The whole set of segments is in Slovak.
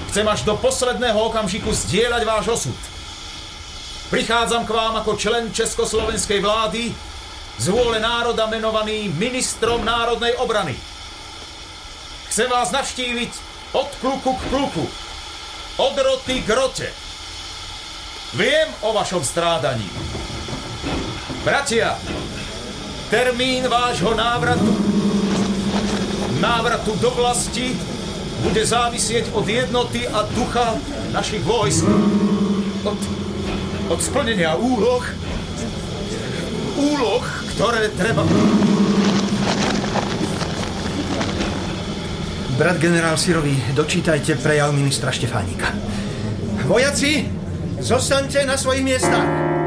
Chcem až do posledného okamžiku zdieľať váš osud. Prichádzam k vám ako člen československej vlády z vôle národa menovaný ministrom národnej obrany. Chcem vás navštíviť od kluku k kluku, od roty k rote. Viem o vašom strádaní. Bratia, termín vášho návratu do vlasti bude závisieť od jednoty a ducha našich vojsk. Od splnenia úloh, ktoré treba... Brat generál Sirovi, dočítajte prejav ministra Štefánika. Vojaci, zostaňte na svojich miestach.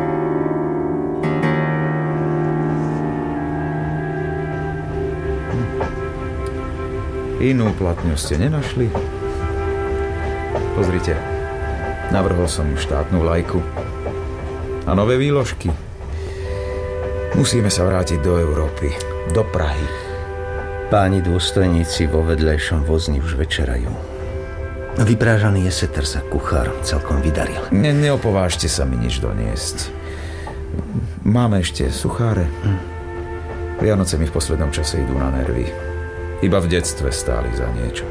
Inú platňu ste nenašli? Pozrite, navrhol som štátnu vlajku a nové výložky. Musíme sa vrátiť do Európy, do Prahy. Páni dôstojníci vo vedľajšom vozni už večerajú. Vyprážaný jeseter sa kuchár celkom vydaril. Neopovážte sa mi nič doniesť. Máme ešte sucháre. Vianoce mi v poslednom čase idú na nervy. Iba v detstve stáli za niečo.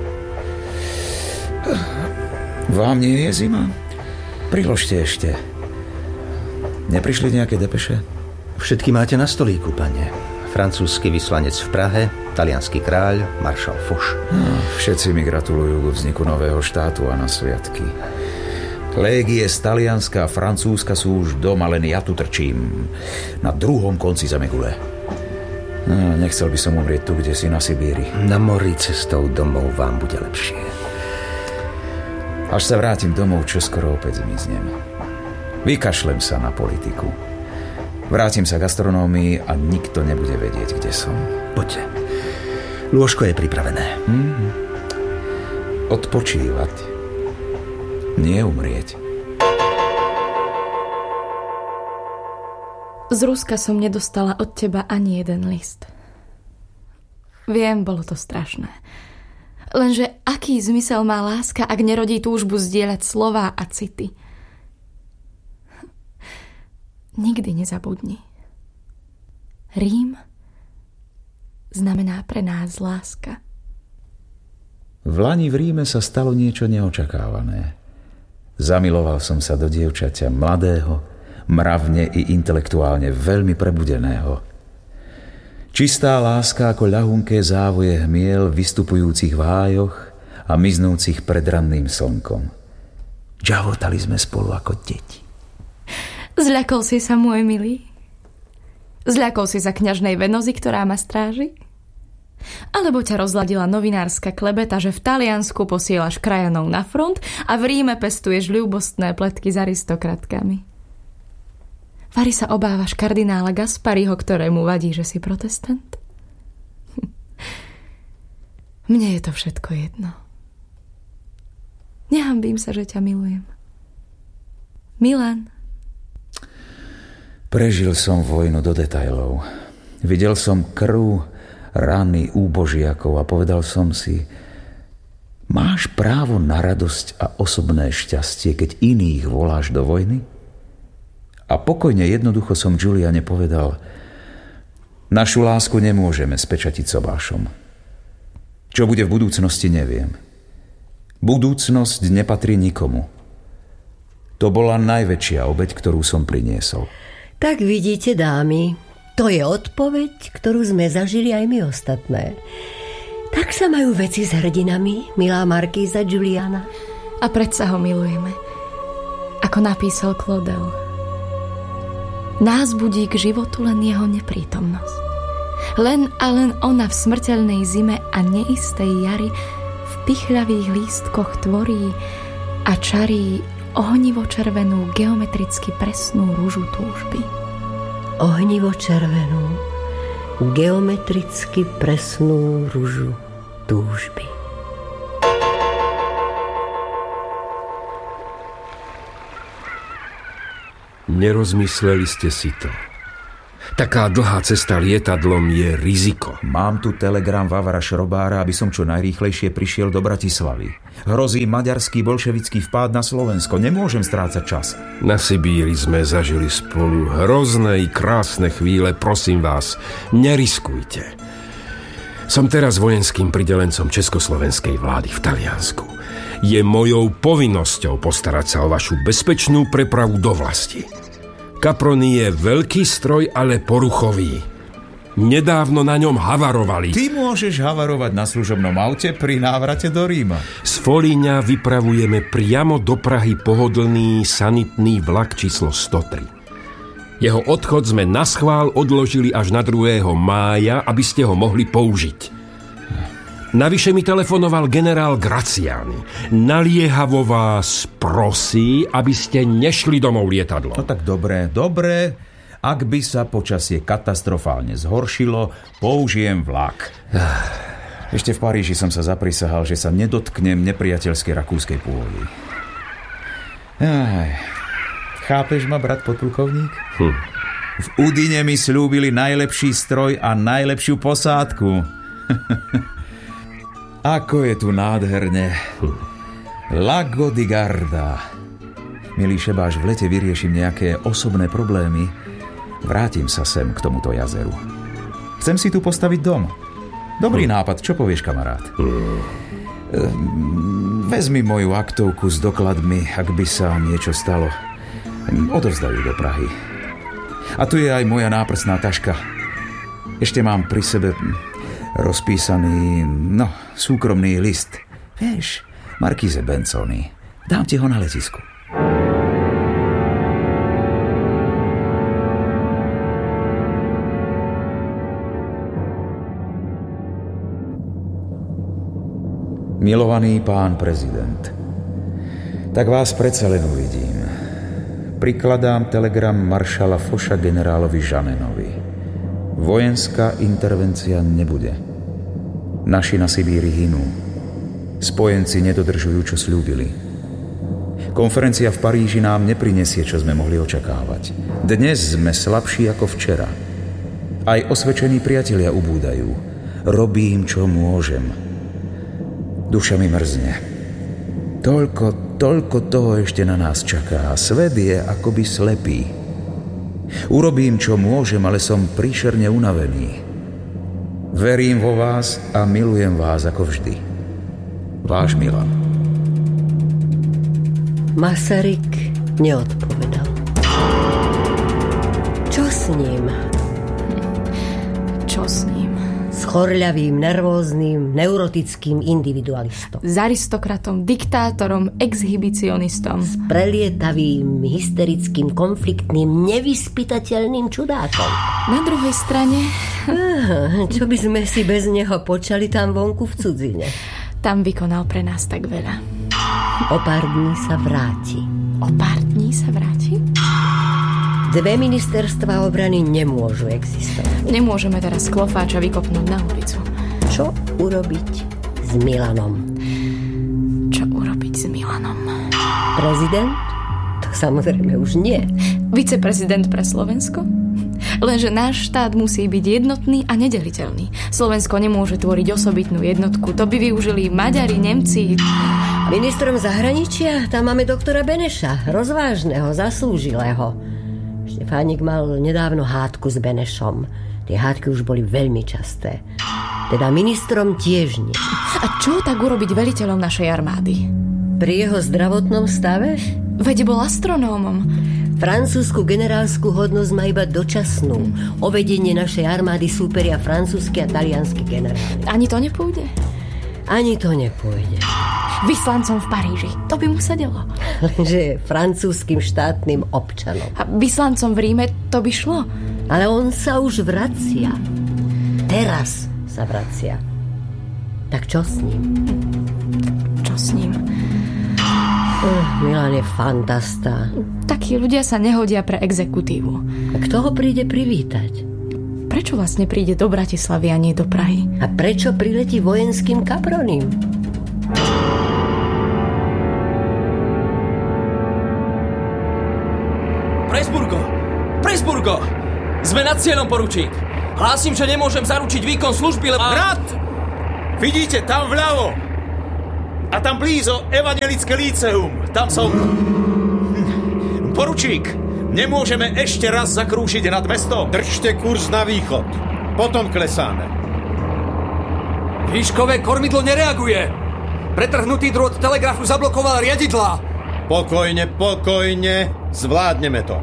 Vám nie je zima? Priložte ešte. Neprišli nejaké depeše? Všetky máte na stolíku, pane. Francúzsky vyslanec v Prahe, taliansky kráľ, maršal Foch. Všetci mi gratulujú k vzniku nového štátu a na sviatky. Légie z Talianska a Francúzska sú už doma, len ja tu trčím. Na druhom konci zemegule. Nechcel by som umrieť tu, kde si na Sibíri. Na mori cestou domov vám bude lepšie. Až sa vrátim domov, čoskoro opäť zmiznem. Vykašlem sa na politiku. Vrátim sa k gastronómii a nikto nebude vedieť, kde som. Poďte. Lôžko je pripravené. Odpočívať. Nie umrieť. Z Ruska som nedostala od teba ani jeden list. Viem, bolo to strašné. Lenže aký zmysel má láska, ak nerodí túžbu zdieľať slová a city? Nikdy nezabudni. Rím znamená pre nás láska. V lani v Ríme sa stalo niečo neočakávané. Zamiloval som sa do dievčaťa mladého, mravne i intelektuálne veľmi prebudeného. Čistá láska ako ľahunké závoje hmiel vystupujúcich v hájoch a miznúcich pred ranným slnkom. Džavotali sme spolu ako deti. Zľakol si sa, môj milý? Zľakol si sa kňažnej Venozy, ktorá ma stráži? Alebo ťa rozladila novinárska klebeta, že v Taliansku posielaš krajanov na front a v Ríme pestuješ ľúbostné pletky s aristokratkami? Vari sa obávaš kardinála Gaspariho, ktorému vadí, že si protestant? Mne je to všetko jedno. Nehanbím sa, že ťa milujem. Milan. Prežil som vojnu do detailov. Videl som krv, rany úbožiakov a povedal som si: máš právo na radosť a osobné šťastie, keď iných voláš do vojny? A pokojne jednoducho som Juliane povedal: našu lásku nemôžeme spečatiť sobášom. Čo bude v budúcnosti, neviem. Budúcnosť nepatrí nikomu. To bola najväčšia obeť, ktorú som priniesol. Tak vidíte, dámy, to je odpoveď, ktorú sme zažili aj my ostatné. Tak sa majú veci s hrdinami, milá markíza Juliana. A predsa ho milujeme. Ako napísal Claudel. Nás budí k životu len jeho neprítomnosť. Len a len ona v smrteľnej zime a neistej jari v pichľavých lístkoch tvorí a čarí ohnivo červenú, geometricky presnú ružu túžby. Ohnivo červenú, geometricky presnú ružu túžby. Nerozmysleli ste si to. Taká dlhá cesta lietadlom je riziko. Mám tu telegram Vavra Šrobára, aby som čo najrýchlejšie prišiel do Bratislavy. Hrozí maďarský bolševický vpád na Slovensko. Nemôžem strácať čas. Na Sibíri sme zažili spolu hrozné i krásne chvíle. Prosím vás, neriskujte. Som teraz vojenským pridelencom československej vlády v Taliansku. Je mojou povinnosťou postarať sa o vašu bezpečnú prepravu do vlasti. Caproni je veľký stroj, ale poruchový. Nedávno na ňom havarovali. Ty môžeš havarovať na služobnom aute pri návrate do Ríma. Z Folíňa vypravujeme priamo do Prahy pohodlný sanitný vlak číslo 103. Jeho odchod sme naschvál odložili až na 2. mája, aby ste ho mohli použiť. Navyše mi telefonoval generál Graciani. Naliehavo vás prosí, aby ste nešli domov lietadlom. No tak dobre. Ak by sa počasie katastrofálne zhoršilo, použijem vlak. Ešte v Paríži som sa zaprisahal, že sa nedotknem nepriateľskej rakúskej pôvody. Chápeš ma, brat podplukovník? V Udine mi slúbili najlepší stroj a najlepšiu posádku. Ako je tu nádherne. Lago di Garda. Milý Šebáš, v lete vyriešim nejaké osobné problémy. Vrátim sa sem k tomuto jazeru. Chcem si tu postaviť dom. Dobrý nápad, čo povieš, kamarát? Vezmi moju aktovku s dokladmi, ak by sa niečo stalo. Odovzdajú do Prahy. A tu je aj moja náprsná taška. Ešte mám pri sebe rozpísaný, súkromný list. Vieš, Markíze Benzoni. Dám ti ho na letisku. Milovaný pán prezident, tak vás predsa len uvidím. Prikladám telegram maršala Foša generálovi Žanenovi. Vojenská intervencia nebude. Naši na Sibíri hynú. Spojenci nedodržujú, čo sľúbili. Konferencia v Paríži nám neprinesie, čo sme mohli očakávať. Dnes sme slabší ako včera. Aj osvedčení priatelia ubúdajú. Robím, čo môžem. Duša mi mrzne. Toľko toho ešte na nás čaká. Svet je akoby slepý. Urobím, čo môžem, ale som príšerne unavený. Verím vo vás a milujem vás ako vždy. Váš Milan. Masaryk neodpovedal. Čo s ním? Čo s ním? S chorľavým, nervóznym, neurotickým individualistom. S aristokratom, diktátorom, exhibicionistom. S prelietavým, hysterickým, konfliktným, nevyspytateľným čudákom. Na druhej strane... Čo by sme si bez neho počali tam vonku v cudzine? Tam vykonal pre nás tak veľa. O pár dní sa vráti. O pár dní sa vráti? 2 ministerstvá obrany nemôžu existovať. Nemôžeme teraz Klofáča vykopnúť na ulicu. Čo urobiť s Milanom? Čo urobiť s Milanom? Prezident? To samozrejme už nie. Viceprezident pre Slovensko? Lenže náš štát musí byť jednotný a nedeliteľný. Slovensko nemôže tvoriť osobitnú jednotku. To by využili Maďari, Nemci. Ministrom zahraničia? Tam máme doktora Beneša. Rozvážneho, zaslúžilého. Štefánik mal nedávno hádku s Benešom. Tie hádky už boli veľmi časté. Teda ministrom tiež nie. A čo tak urobiť veliteľom našej armády? Pri jeho zdravotnom stave? Veď bol astronómom. Francúzsku generálsku hodnosť má iba dočasnú. O vedenie našej armády súperia francúzsky a taliansky generáli. Ani to nepôjde? Ani to nepôjde. Vyslancom v Paríži. To by mu sedelo. Lenže je francúzskym štátnym občanom. A vyslancom v Ríme to by šlo. Ale on sa už vracia. Teraz sa vracia. Tak čo s ním? Čo s ním? Milan je fantasta. Takí ľudia sa nehodia pre exekutívu. A kto ho príde privítať? Prečo vlastne príde do Bratislavy a nie do Prahy? A prečo priletí vojenským Capronim? Presburgo! Sme nad cieľom, poručík. Hlásim, že nemôžem zaručiť výkon služby, lebo... Brat! Vidíte, tam vľavo. A tam blízo evangelické líceum. Tam som... Poručík, nemôžeme ešte raz zakrúžiť nad mestom. Držte kurz na východ. Potom klesáme. Výškové kormidlo nereaguje. Pretrhnutý drôt telegrafu zablokoval riadidlá. Pokojne. Zvládneme to.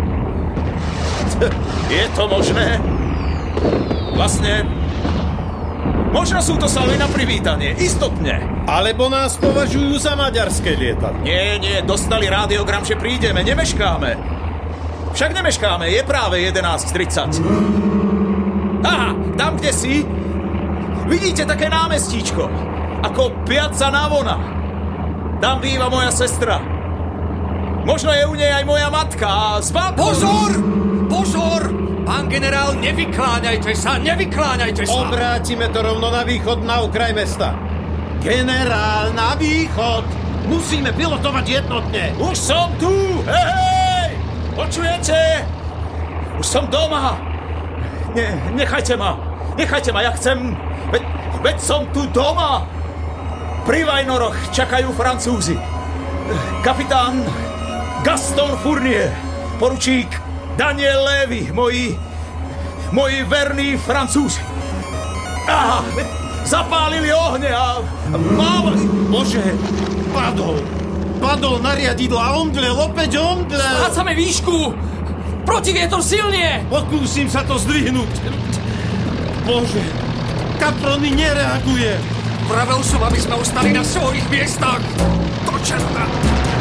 Je to možné? Vlastne... Možno sú to salvy na privítanie, istotne. Alebo nás považujú za maďarské lietadlo. Nie, dostali rádiogram, že prídeme, nemeškáme. Však nemeškáme, je práve 11:30. Aha, tam, kde si, vidíte také námestíčko, ako Piazza Navona. Tam býva moja sestra. Možno je u nej aj moja matka a s babkou... Pozor! Pán generál, nevykláňajte sa! Obrátime to rovno na východ, na okraj mesta. Generál, na východ! Musíme pilotovať jednotne. Už som tu! Hej! Počujete? Už som doma! Nechajte ma, ja chcem... Veď som tu doma! Pri Vajnoroch čakajú Francúzi. Kapitán Gaston Fournier, poručík Daniel Lévy, moji verní Francúzi. Aha, zapálili ohne a mávali. Bože, padol na riadidlo a opäť omdlel. Strácame výšku! Protivietor silne! Pokúsim sa to zdvihnúť. Bože, Caproni nereaguje. Pravil som, aby sme ostali na svojich miestach. Do čerta!